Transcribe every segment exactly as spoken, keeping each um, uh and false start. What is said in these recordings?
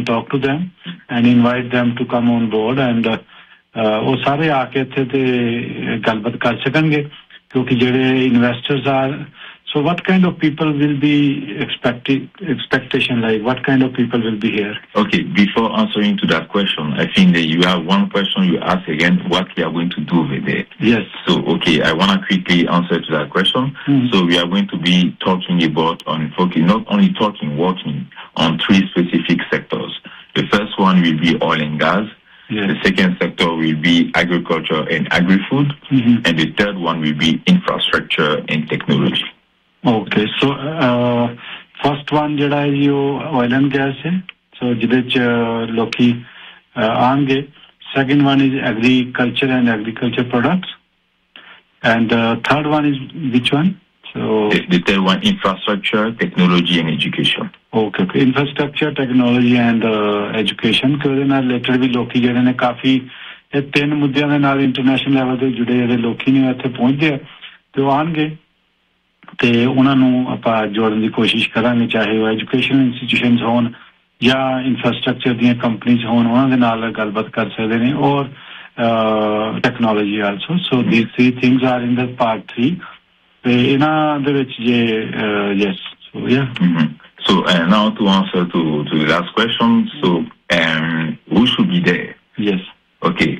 talk to them and invite them to come on board and uh, वो सारे आके थे ते गलबात कर सकेंगे क्योंकि जेडे investors are. So what kind of people will be expecting expectation like? What kind of people will be here? Okay, before answering to that question, I think that you have one question you ask again, what we are going to do with it. Yes. So, okay, I want to quickly answer to that question. Mm-hmm. So we are going to be talking about, on focusing, not only talking, working on three specific sectors. The first one will be oil and gas. Yes. The second sector will be agriculture and agri-food. Mm-hmm. And the third one will be infrastructure and technology. Okay, so uh, first one jada hai yo oil and gas hai, so jide ch loki aange. Second one is agriculture and agriculture products, and uh, third one is which one? So the, the third one, infrastructure, technology, and education. Okay, okay. Infrastructure, technology, and uh, education. Because na later भी लोकी जड़े ने काफी ये तीन मुद्दों ने नाल international level पे जुड़े जड़े लोकी ने ऐसे पहुंच गए तो आएंगे ਤੇ ਉਹਨਾਂ ਨੂੰ ਆਪਾਂ ਜੋੜਨ ਦੀ ਕੋਸ਼ਿਸ਼ ਕਰਾਂਗੇ ਚਾਹੇ ਉਹ ਐਜੂਕੇਸ਼ਨ ਇੰਸਟੀਟਿਊਸ਼ਨਸ ਹੋਣ ਜਾਂ ਇਨਫਰਾਸਟ੍ਰਕਚਰ ਦੀਆਂ ਕੰਪਨੀਆਂ ਹੋਣ ਉਹਨਾਂ ਦੇ ਨਾਲ ਗੱਲਬਾਤ ਕਰ ਸਕਦੇ ਨੇ ਔਰ technology also so these three things are in the part three ਤੇ ਇਹਨਾਂ ਦੇ ਵਿੱਚ ਜੇ ਯੈਸ ਸੋ ਯਾ So uh, now to answer to, to the last question, so um, who should be there? Yes. Okay.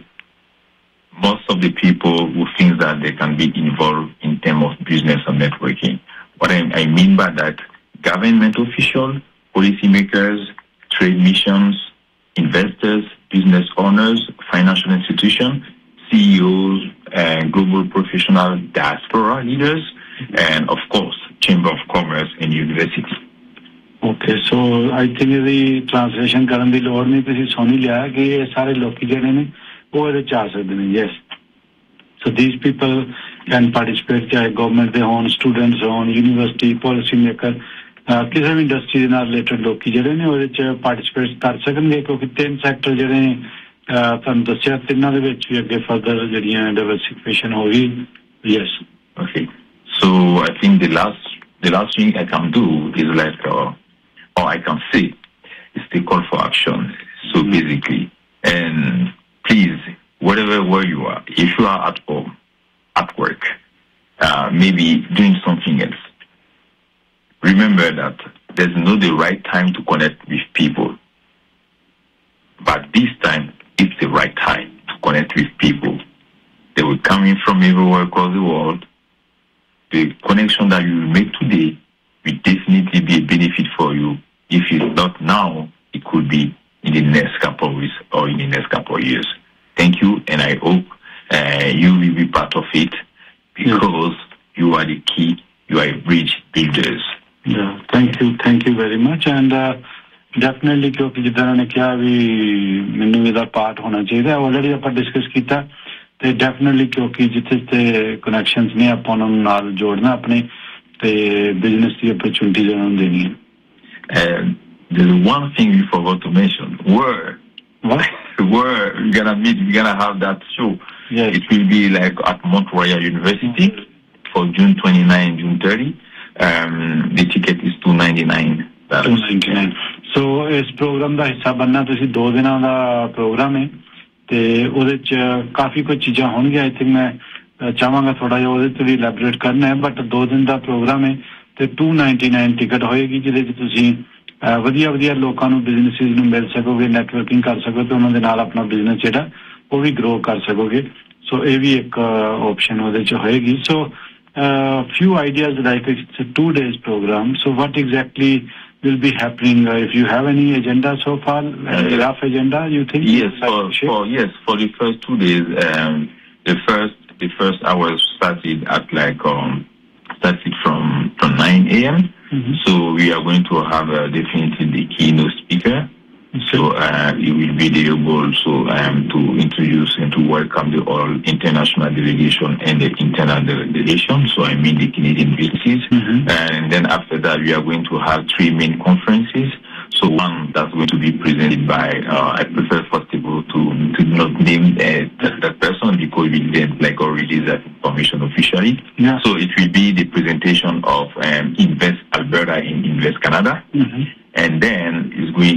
Most of the people who think that they can be involved in terms of business and networking. What I, I mean by that, government officials, policymakers, trade missions, investors, business owners, financial institutions, C E Os, and global professional diaspora leaders, and of course, Chamber of Commerce and university. Okay, so I think the translation karan di lod nahi tusi soni liya ki ye sare log jehde ne wo ede cha sakde ne. Yes, so these people can participate chahe government de hon, students hon, university, policy maker ਕਿਸੇ ਵੀ industry ਦੇ ਨਾਲ related ਲੋਕੀ ਜਿਹੜੇ ਨੇ ਉਹਦੇ ਚ participate ਕਰ ਸਕਣਗੇ ਕਿਉਂਕਿ ਤਿੰਨ ਸੈਕਟਰ ਜਿਹੜੇ ਨੇ ਤੁਹਾਨੂੰ ਦੱਸਿਆ ਤਿੰਨਾਂ ਦੇ ਵਿੱਚ ਵੀ ਅੱਗੇ ਫਰਦਰ ਜਿਹੜੀਆਂ ਡਾਈਵਰਸਿਫਿਕੇਸ਼ਨ ਹੋਗੀ. Yes. Okay, so I think the last the last thing I can do is like uh, or I can say is the call for action. So mm-hmm. basically, and please, whatever where you are, if you are at home, at work, uh, maybe doing something else, remember that there's not the right time to connect with people. But this time, it's the right time to connect with people. They will come in from everywhere across the world. The connection that you make today will definitely be a benefit for you. If it's not now, it could be in the next couple of weeks or in the next couple of years. Thank you, and I hope uh, you will be part of it because yeah. you are the key, you are bridge builders. Yeah, thank you, thank you very much, and uh, definitely क्योंकि जितना ने किया भी मैंने इधर part होना चाहिए already अपन discuss किया तो डेफिनेटली क्योंकि जितने कनेक्शंस ने अपन नाल जोड़ना अपने ते बिजनेस की अपॉर्चुनिटी जरूर देनी है. And there's one thing we forgot to mention. Where, what? Where we're gonna meet? We're gonna have that show. Yes. It will be like at Mount Royal University for June twenty-ninth, June thirtieth. Um, the ticket is two ninety-nine. two ninety-nine. So इस programme का हिस्सा बनना तो इसी दो दिनों का programme है ते उधर च काफी कुछ चीज़ें होंगी. आई थिंक मैं चाहूँगा थोड़ा जो उधर तो भी इलैबोरेट करना है बट दो दिन का प्रोग्राम है ਤੇ two ninety-nine ਟਿਕਟ ਹੋਏਗੀ ਜਿਹਦੇ ਵਿੱਚ ਤੁਸੀਂ ਵਧੀਆ ਵਧੀਆ ਲੋਕਾਂ ਨੂੰ ਬਿਜ਼ਨੈਸਿਸ ਨੂੰ ਮਿਲ ਸਕੋਗੇ ਨੈਟਵਰਕਿੰਗ ਕਰ ਸਕੋਗੇ ਤੇ ਉਹਨਾਂ ਦੇ ਨਾਲ ਆਪਣਾ ਬਿਜ਼ਨਸ ਜਿਹੜਾ ਉਹ ਵੀ ਗਰੋ ਕਰ ਸਕੋਗੇ. ਸੋ ਇਹ ਵੀ ਇੱਕ ਆਪਸ਼ਨ ਉਹਦੇ ਚ ਹੋਏਗੀ. ਸੋ few ideas like it's a two days program. So what exactly will be happening? Uh, if you have any agenda so far, uh, rough agenda you think? Yes, for, for yes for the first two days. Um, the first the first hours started at like um. started from, from nine a.m. Mm-hmm. So we are going to have uh, definitely the keynote speaker. Okay. So uh, he will be able so, um, to introduce and to welcome the all international delegation and the internal delegation. So I mean the Canadian businesses. Mm-hmm. And then after that, we are going to have three main conferences. So one that's going to be presented by, uh, I prefer first of all to, to not name uh, that, that person because we didn't like or release that information officially. Yeah. So it will be the presentation of um, Invest Alberta and Invest Canada. Mm-hmm. And then it's going